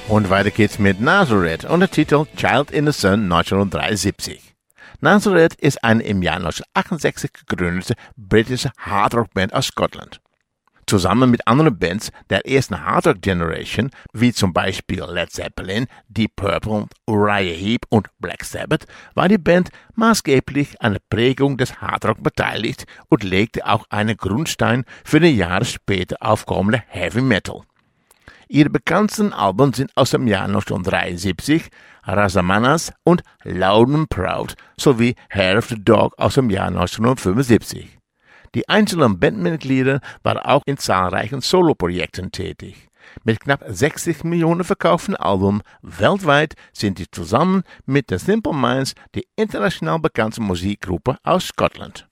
Und weiter geht's mit Nazareth unter Titel Child in the Sun 1973. Nazareth ist eine im Jahr 1968 gegründete britische Hardrock-Band aus Schottland. Zusammen mit anderen Bands der ersten Hardrock-Generation, wie zum Beispiel Led Zeppelin, Deep Purple, Uriah Heep und Black Sabbath, war die Band maßgeblich an der Prägung des Hardrock beteiligt und legte auch einen Grundstein für den Jahre später aufkommende Heavy Metal. Ihre bekanntesten Alben sind aus dem Jahr 1973, Rasamanas und Loud and Proud sowie Hair of the Dog aus dem Jahr 1975. Die einzelnen Bandmitglieder waren auch in zahlreichen Soloprojekten tätig. Mit knapp 60 Millionen verkauften Alben weltweit sind sie zusammen mit The Simple Minds die international bekannte Musikgruppe aus Schottland.